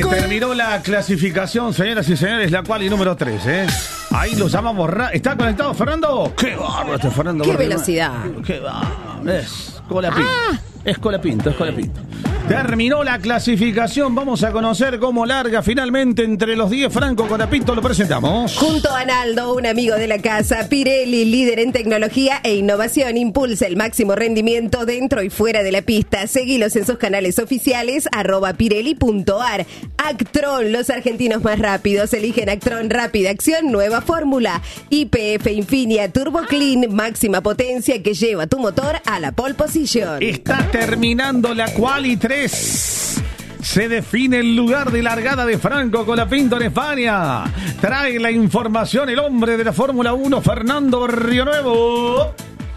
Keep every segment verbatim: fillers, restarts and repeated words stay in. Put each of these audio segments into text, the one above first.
terminó la clasificación, señoras y señores, la quali número tres, ¿eh? Ahí lo llamamos. Ra- ¿Está conectado, Fernando? ¡Qué bárbaro este Fernando! ¡Qué Barrio. velocidad! ¡Qué bárbaro! Es Colapinto. Ah. Es Colapinto, es Colapinto. Terminó la clasificación. Vamos a conocer cómo larga finalmente entre los diez. Franco Colapinto, lo presentamos. Junto a Naldo, un amigo de la casa, Pirelli, líder en tecnología e innovación, impulsa el máximo rendimiento dentro y fuera de la pista. Seguilos en sus canales oficiales, arroba pirelli punto ar. Actron, los argentinos más rápidos eligen Actron Rápida Acción, nueva fórmula. Y P F Infinia Turbo Clean, máxima potencia que lleva tu motor a la pole position. Está terminando la quali tres. Se define el lugar de largada de Franco Colapinto en España. Trae la información el hombre de la Fórmula uno, Fernando Barrionuevo.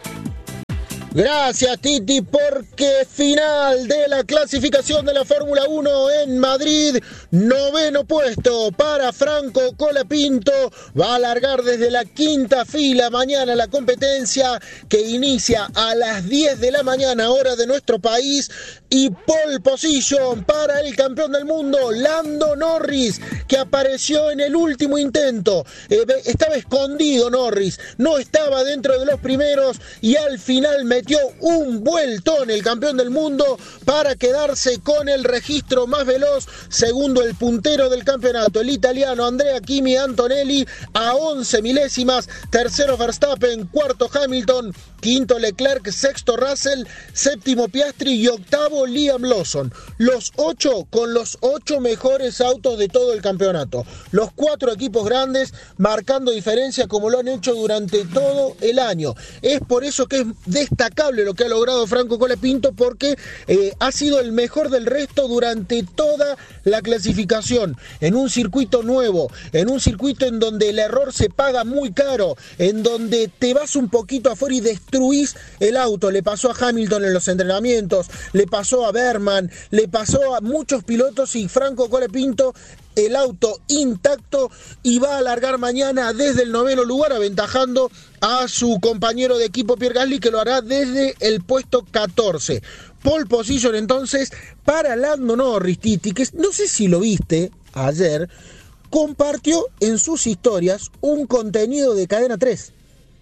Gracias, Titi, porque final de la clasificación de la Fórmula uno en Madrid. Noveno puesto para Franco Colapinto. Va a largar desde la quinta fila mañana la competencia que inicia a las diez de la mañana, hora de nuestro país. Y pole position para el campeón del mundo, Lando Norris, que apareció en el último intento. Eh, estaba escondido Norris, no estaba dentro de los primeros y al final me metió un vueltón el campeón del mundo para quedarse con el registro más veloz, segundo el puntero del campeonato, el italiano Andrea Kimi Antonelli a once milésimas, tercero Verstappen, cuarto Hamilton, quinto Leclerc, sexto Russell, séptimo Piastri y octavo Liam Lawson. Los ocho con los ocho mejores autos de todo el campeonato. Los cuatro equipos grandes marcando diferencia como lo han hecho durante todo el año. Es por eso que es destacable lo que ha logrado Franco Colapinto, porque eh, ha sido el mejor del resto durante toda la clasificación. En un circuito nuevo, en un circuito en donde el error se paga muy caro, en donde te vas un poquito afuera y destruís el auto. Le pasó a Hamilton en los entrenamientos, le pasó a Berman, le pasó a muchos pilotos y Franco Colapinto el auto intacto y va a alargar mañana desde el noveno lugar, aventajando a su compañero de equipo Pierre Gasly, que lo hará desde el puesto catorce. Pole position entonces para Lando Norris, Titi, que no sé si lo viste ayer, compartió en sus historias un contenido de Cadena tres.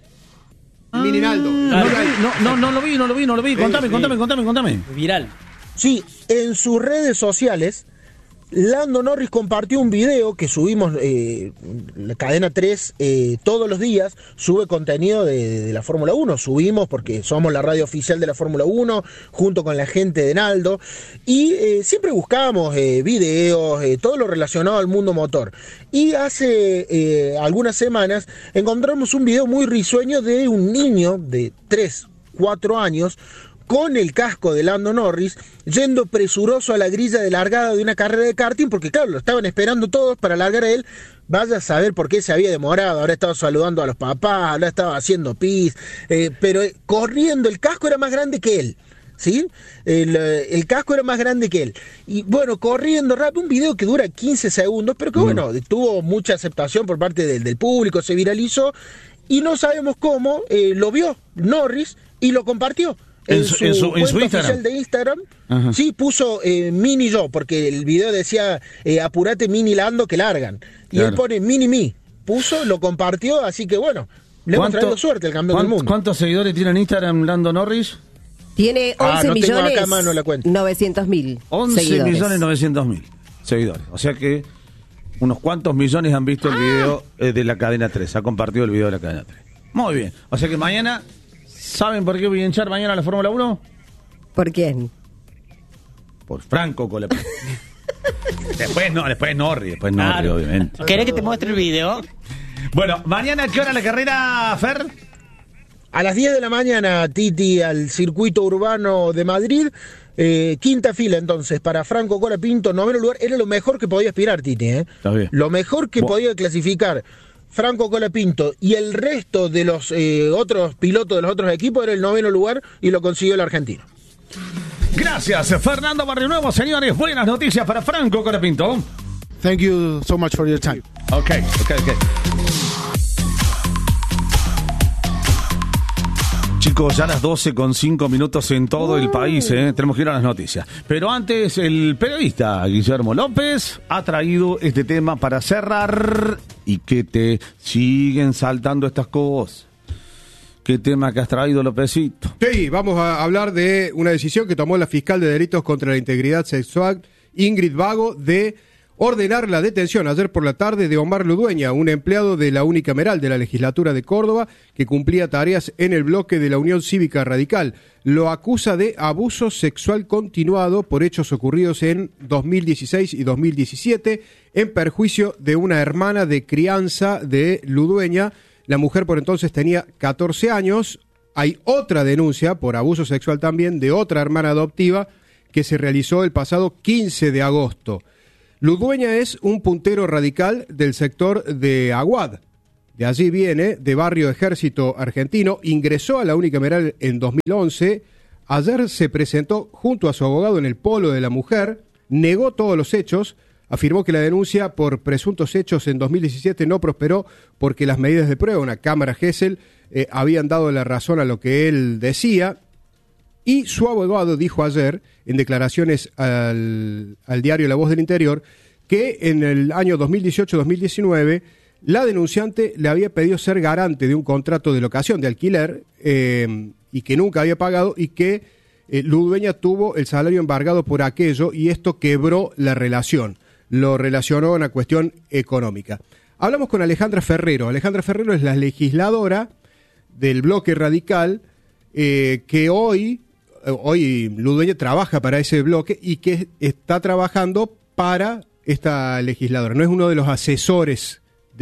Mini Naldo. No, no, no, no lo vi, no lo vi, no lo vi. Contame, contame, contame, contame. Viral. Sí, en sus redes sociales, Lando Norris compartió un video que subimos, eh, la Cadena tres eh, todos los días, sube contenido de, de la Fórmula uno, subimos porque somos la radio oficial de la Fórmula uno, junto con la gente de Naldo, y eh, siempre buscamos eh, videos, eh, todo lo relacionado al mundo motor. Y hace eh, algunas semanas encontramos un video muy risueño de un niño de tres, cuatro años, con el casco de Lando Norris, yendo presuroso a la grilla de largada de una carrera de karting, porque claro, lo estaban esperando todos para largar a él. Vaya a saber por qué se había demorado, ahora estaba saludando a los papás, ahora estaba haciendo pis, eh, pero eh, corriendo, el casco era más grande que él, ¿sí? El, el casco era más grande que él. Y bueno, corriendo rápido, un video que dura quince segundos, pero que bueno, tuvo mucha aceptación por parte del, del público, se viralizó, y no sabemos cómo, eh, lo vio Norris y lo compartió. En, en su, en su, en su Instagram. Oficial de Instagram, ajá, sí puso eh, mini yo, porque el video decía eh, apurate mini Lando que largan. Y claro, él pone mini mi. Puso, lo compartió, así que bueno, le hemos traído suerte al campeón del mundo. ¿Cuántos seguidores tiene en Instagram Lando Norris? Tiene once ah, no millones acá mano la cuenta. novecientos mil. once millones novecientos mil seguidores. O sea que unos cuantos millones han visto el video eh, de la Cadena tres. Ha compartido el video de la Cadena tres. Muy bien. O sea que mañana... ¿Saben por qué voy a hinchar mañana la Fórmula uno? ¿Por quién? Por Franco Colapinto. Después no, después Norris, después Norris, claro, obviamente. ¿Querés que te muestre el video? Bueno, mañana ¿a qué hora la carrera, Fer? A las diez de la mañana, Titi, al circuito urbano de Madrid. Eh, quinta fila entonces para Franco Colapinto, noveno lugar. Era lo mejor que podía aspirar, Titi, ¿eh? Está bien. Lo mejor que bueno. podía clasificar Franco Colapinto, y el resto de los eh, otros pilotos de los otros equipos era el noveno lugar y lo consiguió el argentino. Gracias, Fernando Barrionuevo. Señores, buenas noticias para Franco Colapinto. Thank you so much for your time. Ok, ok, ok. Chicos. Chicos, ya las doce con cinco minutos en todo el país, ¿eh? Tenemos que ir a las noticias. Pero antes, el periodista Guillermo López ha traído este tema para cerrar y que te siguen saltando estas cosas. ¿Qué tema que has traído, Lópezito? Sí, vamos a hablar de una decisión que tomó la fiscal de delitos contra la integridad sexual, Ingrid Vago, de ordenar la detención ayer por la tarde de Omar Ludueña, un empleado de la unicameral de la legislatura de Córdoba que cumplía tareas en el bloque de la Unión Cívica Radical. Lo acusa de abuso sexual continuado por hechos ocurridos en dos mil dieciséis y dos mil diecisiete en perjuicio de una hermana de crianza de Ludueña. La mujer por entonces tenía catorce años. Hay otra denuncia por abuso sexual también de otra hermana adoptiva que se realizó el pasado quince de agosto. Ludueña es un puntero radical del sector de Aguad. De allí viene, de Barrio Ejército Argentino. Ingresó a la unicameral en dos mil once. Ayer se presentó junto a su abogado en el Polo de la Mujer. Negó todos los hechos. Afirmó que la denuncia por presuntos hechos en dos mil diecisiete no prosperó porque las medidas de prueba, una cámara Gesell, eh, habían dado la razón a lo que él decía. Y su abogado dijo ayer, en declaraciones al, al diario La Voz del Interior, que en el año dos mil dieciocho dos mil diecinueve la denunciante le había pedido ser garante de un contrato de locación, de alquiler, eh, y que nunca había pagado, y que eh, Ludueña tuvo el salario embargado por aquello, y esto quebró la relación. Lo relacionó a una cuestión económica. Hablamos con Alejandra Ferrero. Alejandra Ferrero es la legisladora del bloque radical eh, que hoy... Hoy Ludueña trabaja para ese bloque y que está trabajando para esta legisladora. No es uno de los asesores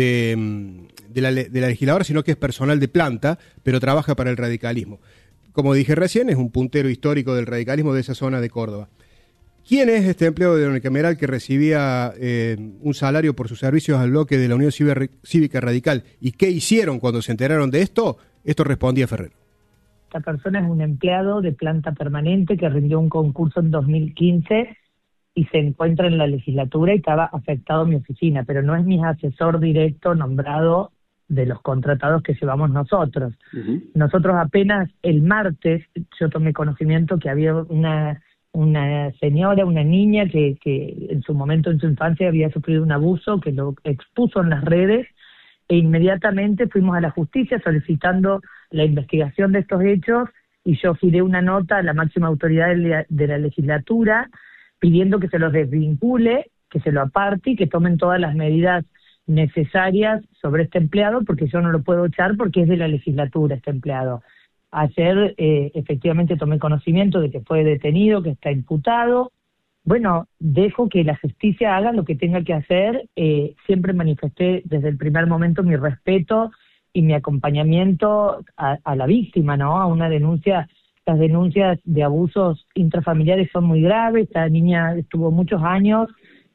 de, de, la, de la legisladora, sino que es personal de planta, pero trabaja para el radicalismo. Como dije recién, es un puntero histórico del radicalismo de esa zona de Córdoba. ¿Quién es este empleado de la unicameral que recibía eh, un salario por sus servicios al bloque de la Unión Cívica Radical? ¿Y qué hicieron cuando se enteraron de esto? Esto respondía Ferrero. Esta persona es un empleado de planta permanente que rindió un concurso en dos mil quince y se encuentra en la legislatura y estaba afectado mi oficina, pero no es mi asesor directo nombrado de los contratados que llevamos nosotros. Uh-huh. Nosotros apenas el martes, yo tomé conocimiento que había una, una señora, una niña que, que en su momento, en su infancia, había sufrido un abuso, que lo expuso en las redes, e inmediatamente fuimos a la justicia solicitando la investigación de estos hechos, y yo giré una nota a la máxima autoridad de la, de la legislatura pidiendo que se los desvincule, que se lo aparte y que tomen todas las medidas necesarias sobre este empleado, porque yo no lo puedo echar porque es de la legislatura este empleado. Ayer eh, efectivamente tomé conocimiento de que fue detenido, que está imputado. Bueno, dejo que la justicia haga lo que tenga que hacer. Eh, siempre manifesté desde el primer momento mi respeto y mi acompañamiento a, a la víctima, ¿no? A una denuncia. Las denuncias de abusos intrafamiliares son muy graves. Esta niña estuvo muchos años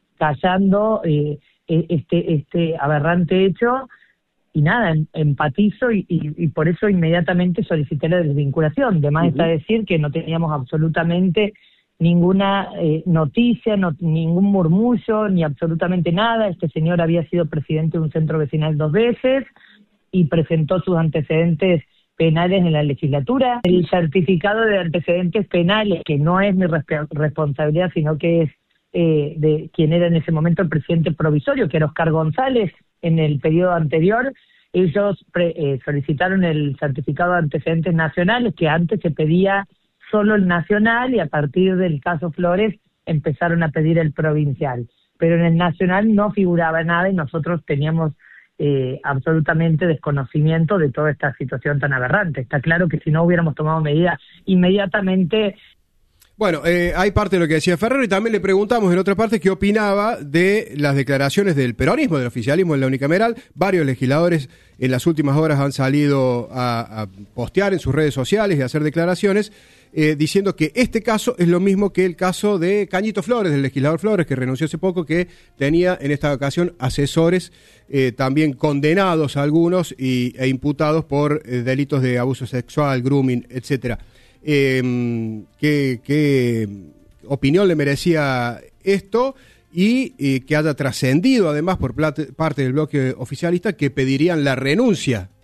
callando eh, este, este aberrante hecho, y nada, empatizo y, y, y por eso inmediatamente solicité la desvinculación. Además, uh-huh. está decir que no teníamos absolutamente ninguna eh, noticia, no, ningún murmullo, ni absolutamente nada. Este señor había sido presidente de un centro vecinal dos veces y presentó sus antecedentes penales en la legislatura. El certificado de antecedentes penales, que no es mi resp- responsabilidad, sino que es eh, de quien era en ese momento el presidente provisorio, que era Oscar González, en el periodo anterior, ellos pre- eh, solicitaron el certificado de antecedentes nacionales, que antes se pedía solo el nacional, y a partir del caso Flores empezaron a pedir el provincial. Pero en el nacional no figuraba nada y nosotros teníamos eh, absolutamente desconocimiento de toda esta situación tan aberrante. Está claro que si no hubiéramos tomado medidas inmediatamente... Bueno, eh, hay parte de lo que decía Ferrero, y también le preguntamos en otra parte qué opinaba de las declaraciones del peronismo, del oficialismo en la unicameral. Varios legisladores en las últimas horas han salido a, a postear en sus redes sociales y a hacer declaraciones eh, diciendo que este caso es lo mismo que el caso de Cañito Flores, del legislador Flores, que renunció hace poco, que tenía en esta ocasión asesores eh, también condenados algunos y, e imputados por eh, delitos de abuso sexual, grooming, etcétera. Eh, ¿qué, qué opinión le merecía esto? Y eh, que haya trascendido además por plate, parte del bloque oficialista, que pedirían la renuncia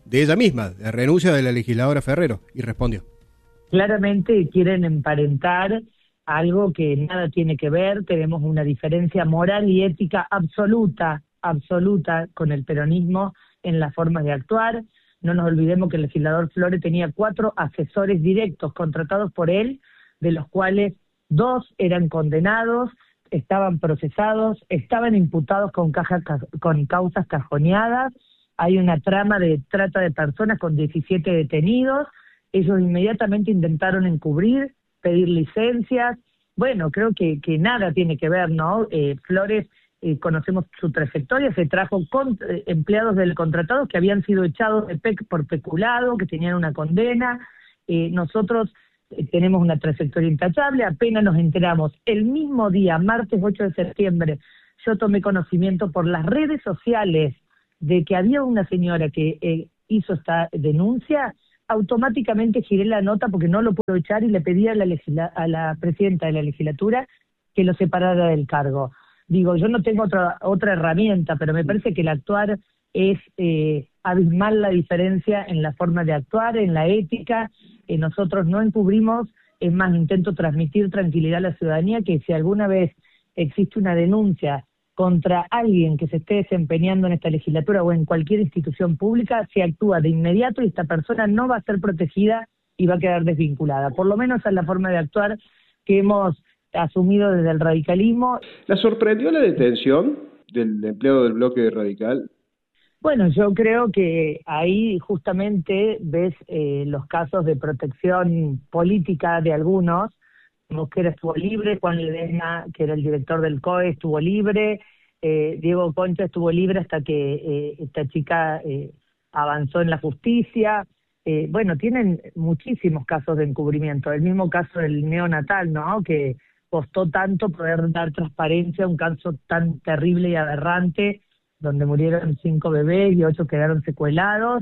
de ella misma, de renuncia de la legisladora Ferrero, y respondió. Claramente quieren emparentar algo que nada tiene que ver. Tenemos una diferencia moral y ética absoluta, absoluta con el peronismo en las formas de actuar. No nos olvidemos que el legislador Flores tenía cuatro asesores directos contratados por él, de los cuales dos eran condenados, estaban procesados, estaban imputados con, caja, con causas cajoneadas. Hay una trama de trata de personas con diecisiete detenidos. Ellos inmediatamente intentaron encubrir, pedir licencias. Bueno, creo que, que nada tiene que ver, ¿no? Eh, Flores, eh, conocemos su trayectoria, se trajo con, eh, empleados del contratado que habían sido echados de pec por peculado, que tenían una condena. Eh, nosotros eh, tenemos una trayectoria intachable, apenas nos enteramos. El mismo día, martes ocho de septiembre, yo tomé conocimiento por las redes sociales de que había una señora que eh, hizo esta denuncia. Automáticamente giré la nota porque no lo puedo echar y le pedí a la, legisla- a la presidenta de la legislatura que lo separara del cargo. Digo, yo no tengo otra otra herramienta, pero me parece que el actuar es eh, abismal la diferencia en la forma de actuar, en la ética. Eh, nosotros no encubrimos, es más, intento transmitir tranquilidad a la ciudadanía que si alguna vez existe una denuncia contra alguien que se esté desempeñando en esta legislatura o en cualquier institución pública, se actúa de inmediato y esta persona no va a ser protegida y va a quedar desvinculada. Por lo menos esa es la forma de actuar que hemos asumido desde el radicalismo. ¿La sorprendió la detención del empleado del bloque radical? Bueno, yo creo que ahí justamente ves eh, los casos de protección política de algunos. Mosquera estuvo libre, Juan Ledesma, que era el director del C O E, estuvo libre, eh, Diego Concha estuvo libre hasta que eh, esta chica eh, avanzó en la justicia. Eh, bueno, tienen muchísimos casos de encubrimiento. El mismo caso del neonatal, ¿no?, que costó tanto poder dar transparencia a un caso tan terrible y aberrante, donde murieron cinco bebés y ocho quedaron secuelados.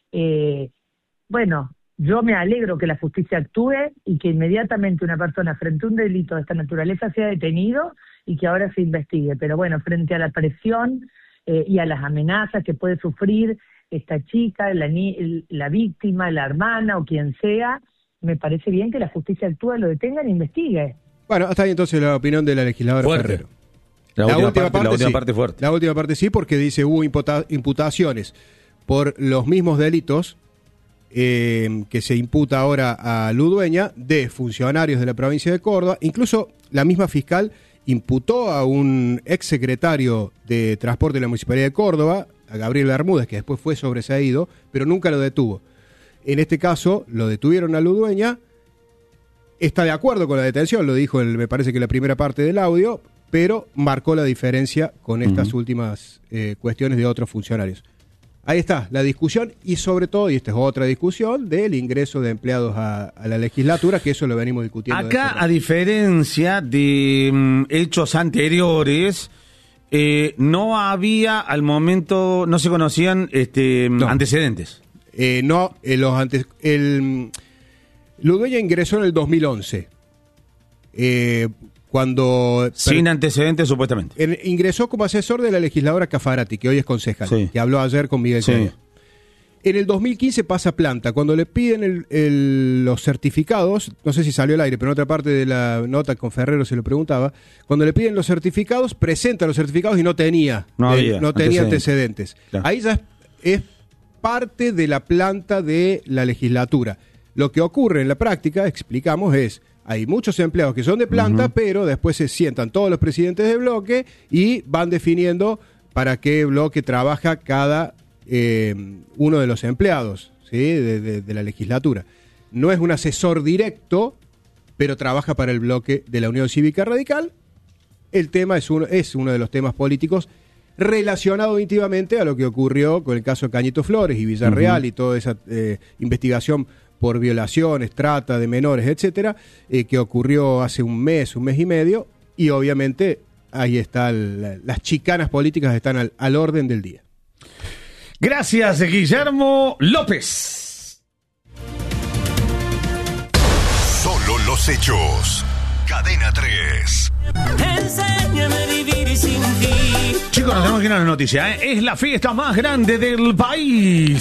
Eh, bueno, yo me alegro que la justicia actúe y que inmediatamente una persona frente a un delito de esta naturaleza sea detenido y que ahora se investigue. Pero bueno, frente a la presión eh, y a las amenazas que puede sufrir esta chica, la, ni la víctima, la hermana o quien sea, me parece bien que la justicia actúe, lo detenga e investigue. Bueno, hasta ahí entonces la opinión de la legisladora Fuerte. Ferrero. La, La última, última parte, parte la última sí. parte fuerte. La última parte sí, porque dice hubo imputa- imputaciones por los mismos delitos eh, que se imputa ahora a Ludueña de funcionarios de la provincia de Córdoba. Incluso la misma fiscal imputó a un exsecretario de Transporte de la Municipalidad de Córdoba, a Gabriel Bermúdez, que después fue sobreseído, pero nunca lo detuvo. En este caso, lo detuvieron a Ludueña. Está de acuerdo con la detención, lo dijo el, me parece que la primera parte del audio, pero marcó la diferencia con estas uh-huh. últimas eh, cuestiones de otros funcionarios. Ahí está la discusión y sobre todo, y esta es otra discusión, del ingreso de empleados a, a la legislatura, que eso lo venimos discutiendo. Acá, a diferencia de um, hechos anteriores, eh, no había al momento, no se conocían este, no. antecedentes. Eh, no, eh, los antes, el Ludueña ingresó en el dos mil once. Eh, cuando sin antecedentes supuestamente en, ingresó como asesor de la legisladora Cafarati, que hoy es concejal, sí. que habló ayer con Miguel sí. Coria. En el dos mil quince pasa planta, cuando le piden el, el, los certificados, no sé si salió al aire, pero en otra parte de la nota con Ferrero se lo preguntaba, cuando le piden los certificados, presenta los certificados y no tenía no, eh, había no tenía antecedentes, antecedentes. Claro. Ahí ya es, es parte de la planta de la legislatura. Lo que ocurre en la práctica, explicamos, es hay muchos empleados que son de planta, uh-huh. pero después se sientan todos los presidentes de bloque y van definiendo para qué bloque trabaja cada eh, uno de los empleados, ¿sí? de, de, de la legislatura. No es un asesor directo, pero trabaja para el bloque de la Unión Cívica Radical. El tema es uno, es uno de los temas políticos relacionado íntimamente a lo que ocurrió con el caso de Cañito Flores y Villarreal uh-huh. y toda esa eh, investigación por violaciones, trata de menores, etcétera, eh, que ocurrió hace un mes, un mes y medio, y obviamente ahí están las chicanas políticas están al, al orden del día. Gracias, Guillermo López. Solo los hechos. Cadena tres. Enséñame a vivir sin ti. Chicos, nos tenemos que ir a la noticia, ¿eh? Es la fiesta más grande del país.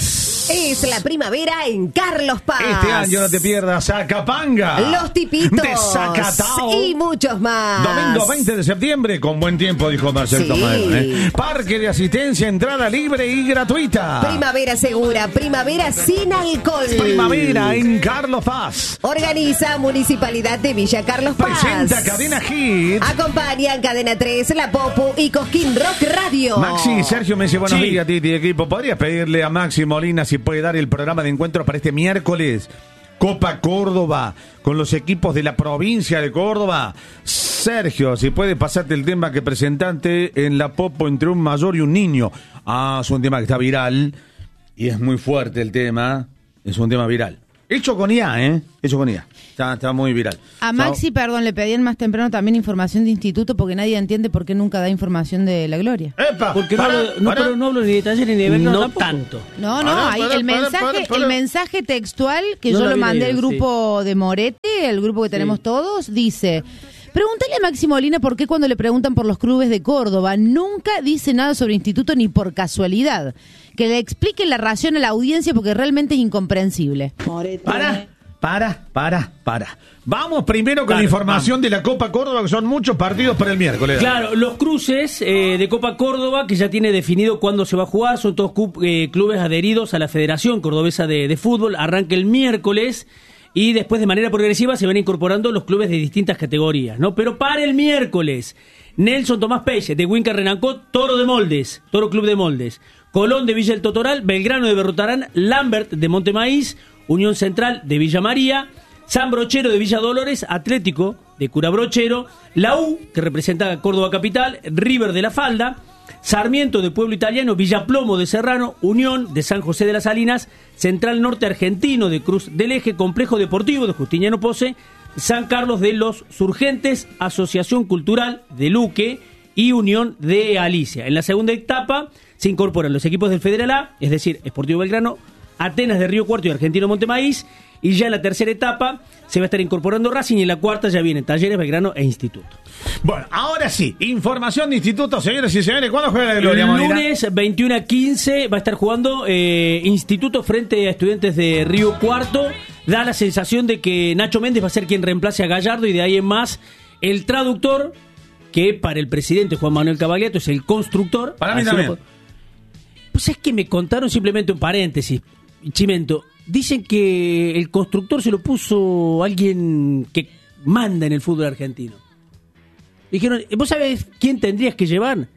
Es la primavera en Carlos Paz. Este año no te pierdas Zacapanga, Los Tipitos de Zacatao y muchos más. Domingo veinte de septiembre, con buen tiempo, dijo Marcel Sí. Tomeo, ¿eh? Parque de asistencia, entrada libre y gratuita. Primavera segura, primavera sin alcohol. Primavera en Carlos Paz. Organiza Municipalidad de Villa Carlos Paz. Presenta Cadena Hit. Acompañan Cadena tres, La Popu y Cosquín Rock Radio. Maxi, Sergio me dice buenos Sí. días, Titi, equipo. ¿Podrías pedirle a Maxi Molina si puede dar el programa de encuentro para este miércoles? Copa Córdoba, con los equipos de la provincia de Córdoba. Sergio, si puede pasarte el tema que presentaste en La Popo entre un mayor y un niño. Ah, es un tema que está viral y es muy fuerte el tema. Es un tema viral. Hecho con I A, ¿eh? Hecho con I A. Está, está muy viral. A Maxi, perdón, le pedían más temprano también información de instituto porque nadie entiende por qué nunca da información de la Gloria. ¡Epa! Porque Para, no, hablo, no, para. pero no hablo ni de talleres ni de eventos No tampoco. tanto. No, no, Pará, ahí pará, el pará, mensaje, pará, pará. el mensaje textual que No yo lo lo había mandé al leído, grupo de Morete, el grupo que tenemos Sí. todos, dice: pregúntale a Maxi Molina por qué cuando le preguntan por los clubes de Córdoba nunca dice nada sobre instituto ni por casualidad. Que le explique la razón a la audiencia porque realmente es incomprensible. Para, para, para, para. Vamos primero con Claro, la información de la Copa Córdoba, que son muchos partidos para el miércoles. Claro, los cruces eh, de Copa Córdoba, que ya tiene definido cuándo se va a jugar, son todos cu- eh, clubes adheridos a la Federación Cordobesa de, de Fútbol, arranca el miércoles y después de manera progresiva se van incorporando los clubes de distintas categorías, ¿no? Pero para el miércoles, Nelson Tomás Pelle, de Huinca Renancó, Toro de Moldes, Toro Club de Moldes, Colón de Villa El Totoral, Belgrano de Berrotarán, Lambert de Montemaíz, Unión Central de Villa María, San Brochero de Villa Dolores, Atlético de Cura Brochero, la U, que representa a Córdoba Capital, River de La Falda, Sarmiento de Pueblo Italiano, Villa Plomo de Serrano, Unión de San José de las Salinas, Central Norte Argentino de Cruz del Eje, Complejo Deportivo de Justiniano Pose, San Carlos de los Surgentes, Asociación Cultural de Luque y Unión de Alicia. En la segunda etapa se incorporan los equipos del Federal A, es decir, Sportivo Belgrano, Atenas de Río Cuarto y Argentino Montemaíz, y ya en la tercera etapa se va a estar incorporando Racing y en la cuarta ya vienen Talleres, Belgrano e Instituto. Bueno, ahora sí, información de instituto, señores y señores. ¿Cuándo juega la Gloria, El Molina? lunes veintiuno a quince va a estar jugando eh, Instituto frente a Estudiantes de Río Cuarto. Da la sensación de que Nacho Méndez va a ser quien reemplace a Gallardo y de ahí en más el traductor, que para el presidente Juan Manuel Cavagliato es el constructor. Para mí Así también. lo puedo- Pues es que me contaron simplemente un paréntesis, Chimento. Dicen que el constructor se lo puso alguien que manda en el fútbol argentino. Dijeron, ¿vos sabés quién tendrías que llevar?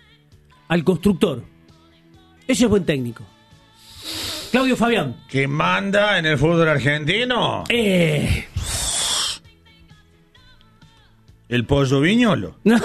Al constructor. Ese es buen técnico. Claudio Fabián. ¿Que manda en el fútbol argentino? Eh... ¿El Pollo Viñolo? No.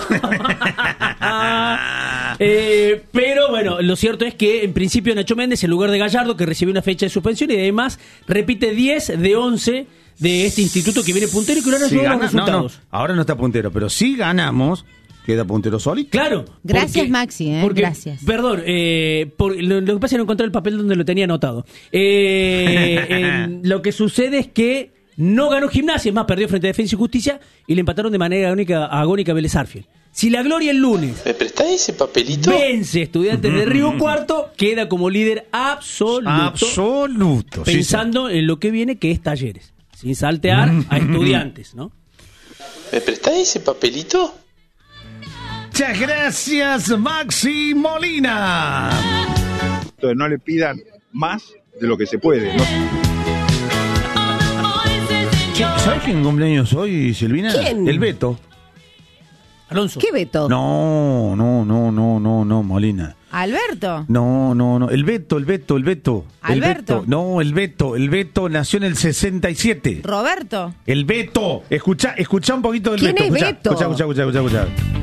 Eh, pero bueno, lo cierto es que en principio Nacho Méndez, en lugar de Gallardo, que recibió una fecha de suspensión y además repite diez de once de este instituto que viene puntero y que ahora Si lleva gana- los no, no, resultados. ahora no está puntero, pero si ganamos, queda puntero solito. Claro. Gracias, Maxi, ¿eh? porque- Gracias. Perdón, eh, por- lo, lo que pasa es que no encontré el papel donde lo tenía anotado. Eh, eh, lo que sucede es que no ganó Gimnasia, es más, perdió frente a Defensa y Justicia y le empataron de manera agónica, agónica a Vélez Arfiel. Si la Gloria el lunes ¿Me prestás ese papelito? vence Estudiantes de Río Cuarto, queda como líder absoluto. Absoluto. sí, Pensando en lo que viene, que es Talleres. Sin saltear a Estudiantes, ¿no? ¿Me prestás ese papelito? Muchas gracias, Maxi Molina. Entonces no le pidan más de lo que se puede, ¿no? ¿Sabes quién cumpleaños hoy, Silvina? ¿Quién? El Beto. Alonso. ¿Qué Beto? No, no, no, no, no, no, Molina. Alberto. No, no, no. El Beto, el Beto, el Beto. El Alberto. Beto. No, el Beto. El Beto nació en el sesenta y siete. Roberto. El Beto. Escucha, escucha un poquito del ¿Quién Beto. es escuchá, Beto? Escucha, escucha, escucha, escucha.